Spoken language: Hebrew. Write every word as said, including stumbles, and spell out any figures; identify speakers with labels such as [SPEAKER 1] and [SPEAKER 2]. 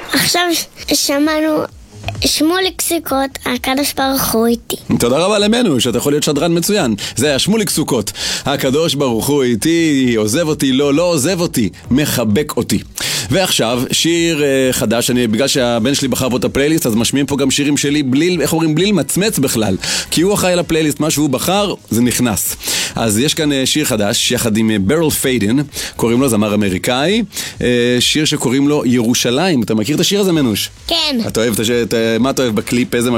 [SPEAKER 1] עכשיו שמענו שמוליק סוכות, הקדוש ברוך הוא איתי.
[SPEAKER 2] תודה רבה למנו, שאתה יכול להיות שדרן מצוין. זה היה שמוליק סוכות. הקדוש ברוך הוא איתי, עוזב אותי, לא, לא עוזב אותי, מחבק אותי. ועכשיו, שיר uh, חדש, אני, בגלל שהבן שלי בחר פה את הפלייליסט, אז משמיעים פה גם שירים שלי בלי, איך אומרים, בלי למצמץ בכלל. כי הוא אחראי לפלייליסט, מה שהוא בחר, זה נכנס. אז יש כאן uh, שיר חדש, יחד עם uh, ברל פיידן, קוראים לו זמר אמריקאי, uh, שיר שקוראים לו ירושלים. אתה מכיר את השיר הזה, מנוש?
[SPEAKER 1] כן.
[SPEAKER 2] אתה אוהב את השיר, מה אתה אוהב בקליפ? איזה